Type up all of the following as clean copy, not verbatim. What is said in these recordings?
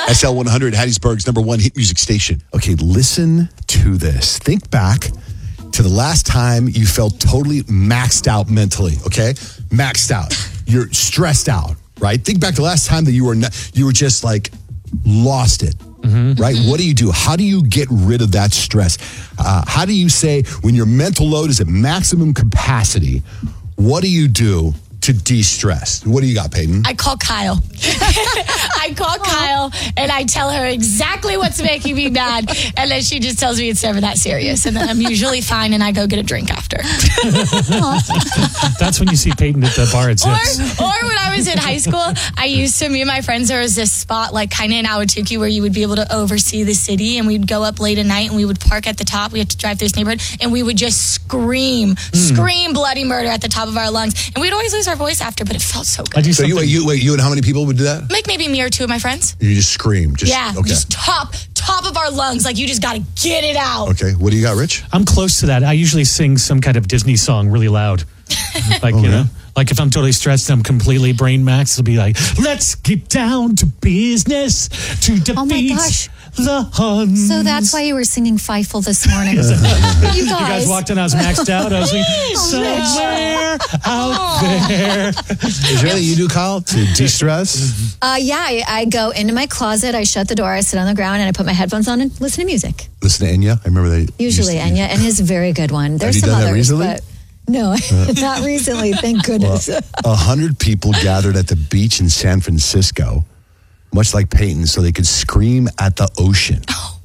SL100, Hattiesburg's number one hit music station. Okay, listen to this. Think back to the last time you felt totally maxed out mentally, okay? Maxed out. You're stressed out, right? Think back to the last time that you were just like lost it. Right? What do you do? How do you get rid of that stress? How do you say when your mental load is at maximum capacity, what do you do to de-stress? What do you got, Peyton? I call Kyle. I call Kyle and I tell her exactly what's making me mad. And then she just tells me it's never that serious. And then I'm usually fine and I go get a drink after. That's when you see Peyton at the bar at Zips. Or when I was in high school, me and my friends, there was this spot like kind of in Ahwatukee where you would be able to oversee the city, and we'd go up late at night and we would park at the top. We had to drive through this neighborhood and we would just scream bloody murder at the top of our lungs. And we'd always lose our voice after, but it felt so good. So you and how many people would do that? Like maybe me or two of my friends. You just scream. Just top of our lungs. Like you just got to get it out. Okay. What do you got, Rich? I'm close to that. I usually sing some kind of Disney song really loud. Like, you know, like if I'm totally stressed and I'm completely brain maxed, it'll be like, let's get down to business to defeat the Huns. So that's why you were singing Fievel this morning. You guys walked in, I was maxed out. I was like, somewhere out there. Is there anything you do, Kyle, to de-stress? I go into my closet, I shut the door, I sit on the ground, and I put my headphones on and listen to music. Listen to Enya? I remember they usually Enya, and his very good one. There's Have you some done that others, recently? but no, not recently, thank goodness. 100 people gathered at the beach in San Francisco, much like Peyton, so they could scream at the ocean.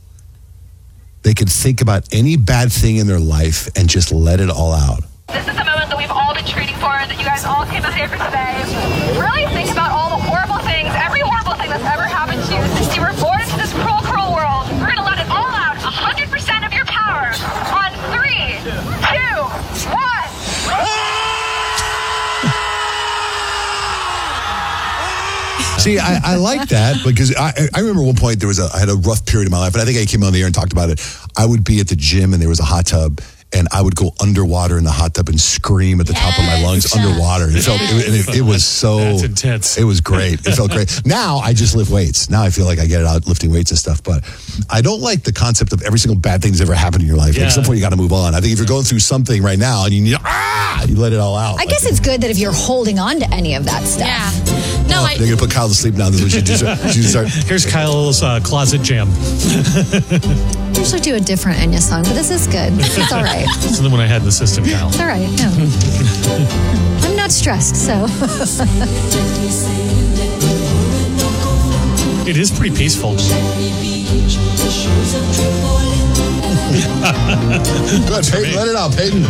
They could think about any bad thing in their life and just let it all out. This is the moment that we've all been treating for, that you guys all came out here for today. Really think about all the horrible things, every horrible thing that's ever happened to you since you were born into this cruel, cruel world. We're going to let it all out, 100% of your power, on 3, 2, 1. See, I like that because I remember one point I had a rough period in my life, and I think I came on the air and talked about it. I would be at the gym and there was a hot tub, and I would go underwater in the hot tub and scream at the top of my lungs underwater. It was so That's intense. It was great. It felt great. Now I just lift weights. Now I feel like I get it out lifting weights and stuff. But I don't like the concept of every single bad thing that's ever happened in your life. At some point you got to move on. I think if you're going through something right now and you need you let it all out. I guess it's good that if you're holding on to any of that stuff. Yeah. No, they're going to put Kyle to sleep now. This is what she start. Here's Kyle's closet jam. I usually do a different Enya song, but this is good. It's all right. This is the one I had in the system, Kyle. It's all right. No. I'm not stressed, so. It is pretty peaceful. Go ahead, Peyton. Let it out, Peyton.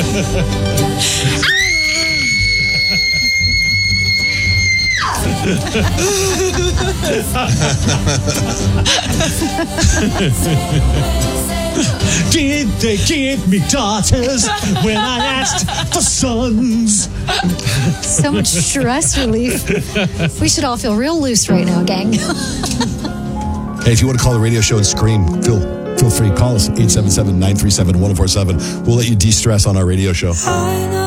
Did they give me daughters when I asked for sons? So much stress relief. We should all feel real loose right now, gang. Hey, if you want to call the radio show and scream, feel free. Call us 877-937-1047. We'll let you de-stress on our radio show.